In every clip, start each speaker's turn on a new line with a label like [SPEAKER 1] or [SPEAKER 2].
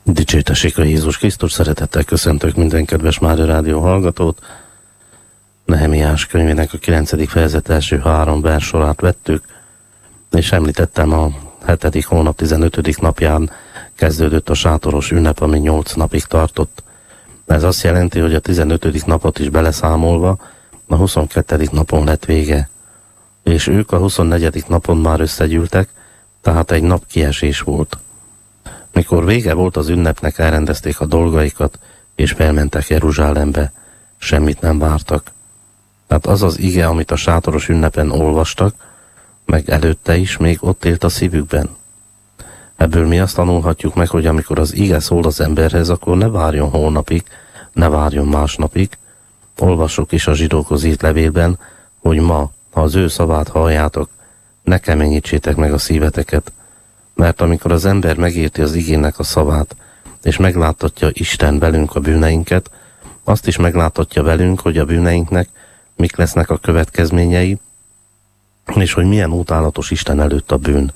[SPEAKER 1] Dicsértessék a Jézus Krisztus, szeretettel köszöntök minden kedves Mária Rádió hallgatót. Nehemiás könyvének a 9. fejezet első 3 vers sorát vettük, és említettem, a 7. hónap 15. napján kezdődött a sátoros ünnep, ami 8 napig tartott. Ez azt jelenti, hogy a 15. napot is beleszámolva a 22. napon lett vége. És ők a 24. napon már összegyűltek, tehát egy nap kiesés volt. Mikor vége volt az ünnepnek, elrendezték a dolgaikat, és felmentek Jeruzsálembe. Semmit nem vártak. Tehát az az ige, amit a sátoros ünnepen olvastak, meg előtte is, még ott élt a szívükben. Ebből mi azt tanulhatjuk meg, hogy amikor az ige szól az emberhez, akkor ne várjon holnapig, ne várjon másnapig. Olvassuk is a zsidókhoz írt levélben, hogy ma, ha az ő szavát halljátok, ne keményítsétek meg a szíveteket, mert amikor az ember megérti az igének a szavát, és megláttatja Isten velünk a bűneinket, azt is megláttatja velünk, hogy a bűneinknek mik lesznek a következményei, és hogy milyen utálatos Isten előtt a bűn.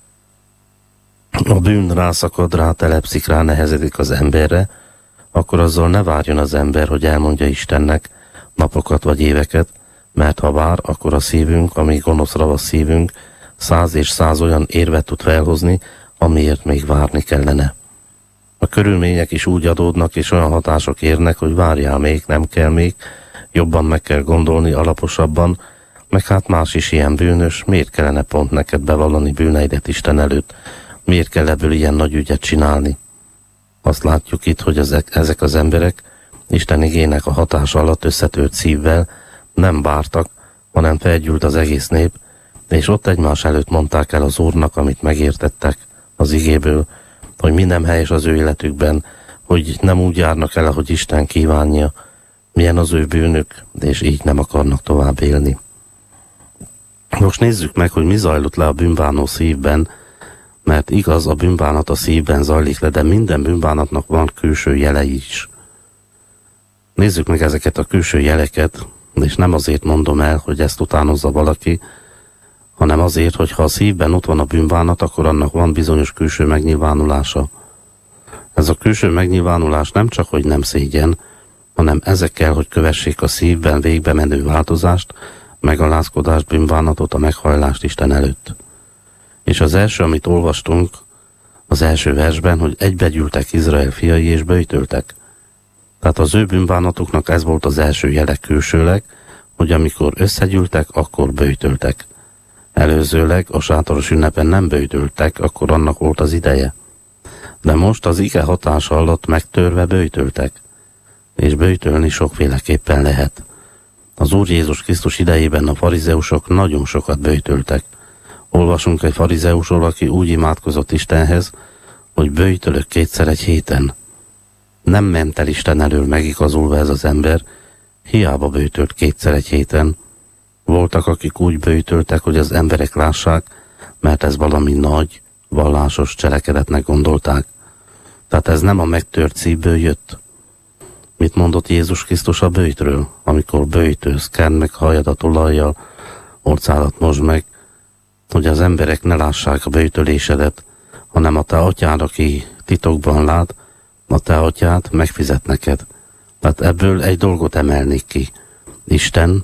[SPEAKER 1] A bűn rászakad, rátelepszik, ránehezedik az emberre, akkor azzal ne várjon az ember, hogy elmondja Istennek napokat vagy éveket, mert ha vár, akkor a szívünk, ami gonosz ravasz szívünk, 100 és 100 olyan érvet tud felhozni, amiért még várni kellene. A körülmények is úgy adódnak, és olyan hatások érnek, hogy várjál még, nem kell még, jobban meg kell gondolni, alaposabban, meg hát más is ilyen bűnös, miért kellene pont neked bevallani bűneidet Isten előtt, miért kell ebből ilyen nagy ügyet csinálni. Azt látjuk itt, hogy ezek az emberek Isten igének a hatása alatt összetört szívvel nem vártak, hanem felgyűlt az egész nép, és ott egymás előtt mondták el az Úrnak, amit megértettek az igéből, hogy mi nem helyes az ő életükben, hogy nem úgy járnak el, ahogy Isten kívánja, milyen az ő bűnük, és így nem akarnak tovább élni. Most nézzük meg, hogy mi zajlott le a bűnbánó szívben, mert igaz, a bűnbánat a szívben zajlik le, de minden bűnbánatnak van külső jelei is. Nézzük meg ezeket a külső jeleket, és nem azért mondom el, hogy ezt utánozza valaki, hanem azért, hogy ha a szívben ott van a bűnbánat, akkor annak van bizonyos külső megnyilvánulása. Ez a külső megnyilvánulás nem csak, hogy nem szégyen, hanem ezek kell, hogy kövessék a szívben végbe menő változást, megalázkodást, bűnbánatot, a meghajlást Isten előtt. És az első, amit olvastunk az első versben, hogy egybegyűltek Izrael fiai és böjtöltek. Tehát az ő bűnbánatuknak ez volt az első jele külsőleg, hogy amikor összegyűltek, akkor böjtöltek. Előzőleg a sátoros ünnepen nem böjtöltek, akkor annak volt az ideje. De most az ige hatása alatt megtörve böjtöltek. És böjtölni sokféleképpen lehet. Az Úr Jézus Krisztus idejében a farizeusok nagyon sokat böjtöltek. Olvasunk egy farizeusról, aki úgy imádkozott Istenhez, hogy böjtölök 2-szer egy héten. Nem ment el Isten elől megigazulva ez az ember, hiába böjtölt 2-szer egy héten. Voltak, akik úgy böjtöltek, hogy az emberek lássák, mert ez valami nagy, vallásos cselekedetnek gondolták. Tehát ez nem a megtört szívből jött. Mit mondott Jézus Krisztus a böjtről? Amikor böjtölsz, kend meg hajadat olajjal, orcádat mosd meg, hogy az emberek ne lássák a böjtölésedet, hanem a te atyád, aki titokban lát, a te atyád megfizet neked. Tehát ebből egy dolgot emelnék ki. Isten,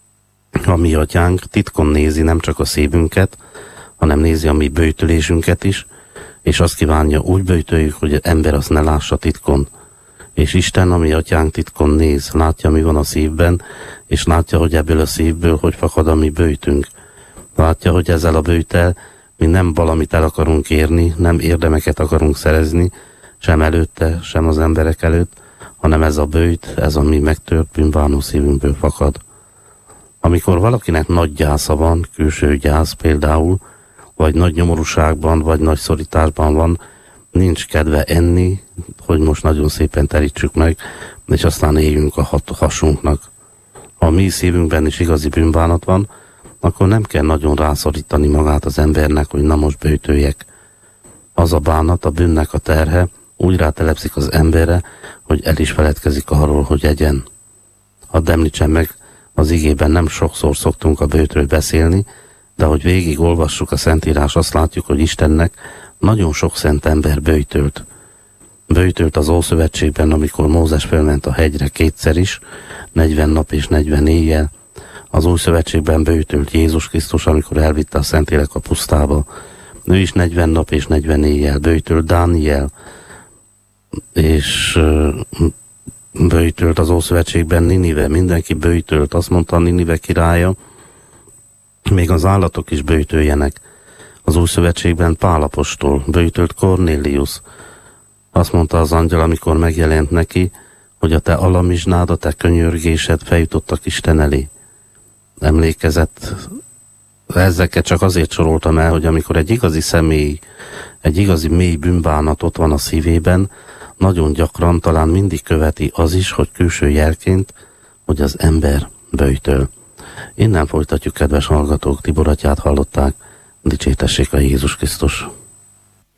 [SPEAKER 1] a mi atyánk titkon nézi nem csak a szívünket, hanem nézi a mi böjtölésünket is, és azt kívánja, úgy böjtöljük, hogy az ember azt ne lássa titkon. És Isten, a mi atyánk titkon néz, látja, mi van a szívben, és látja, hogy ebből a szívből hogy fakad a mi böjtünk. Látja, hogy ezzel a böjttel mi nem valamit el akarunk érni, nem érdemeket akarunk szerezni, sem előtte, sem az emberek előtt, hanem ez a böjt, ez a mi megtört bűnbánó szívünkből fakad. Amikor valakinek nagy gyásza van, külső gyász például, vagy nagy nyomorúságban, vagy nagy szorításban van, nincs kedve enni, hogy most nagyon szépen terítsük meg, és aztán éljünk a hasunknak. Ha a mi szívünkben is igazi bűnbánat van, akkor nem kell nagyon rászorítani magát az embernek, hogy na most böjtöljek. Az a bánat, a bűnnek a terhe úgy rátelepszik az emberre, hogy el is feledkezik arról, hogy egyen. Hadd említsem meg, az igében nem sokszor szoktunk a böjtről beszélni, de ahogy végig olvassuk a Szentírás, azt látjuk, hogy Istennek nagyon sok szent ember böjtölt. Böjtölt az Ószövetségben, amikor Mózes felment a hegyre kétszer is, 40 nap és 40 éjjel. Az Új Szövetségben böjtölt Jézus Krisztus, amikor elvitte a Szentlélek a pusztába. Ő is 40 nap és 40 éjjel böjtölt. Dániel, és böjtölt az Ószövetségben Ninive. Mindenki böjtölt. Azt mondta a Ninive királya, még az állatok is böjtöljenek. Az Új Szövetségben Pál apostol böjtölt. Kornélius. Azt mondta az angyal, amikor megjelent neki, hogy a te alamizsnád, a te könyörgésed feljutottak Isten elé. Emlékezett, ezeket csak azért soroltam el, hogy amikor egy igazi személy, egy igazi mély bűnbánat ott van a szívében, nagyon gyakran, talán mindig követi az is, hogy külső jelként, hogy az ember böjtöl. Innen folytatjuk, kedves hallgatók, Tibor atyát hallották, dicsértessék a Jézus Krisztus.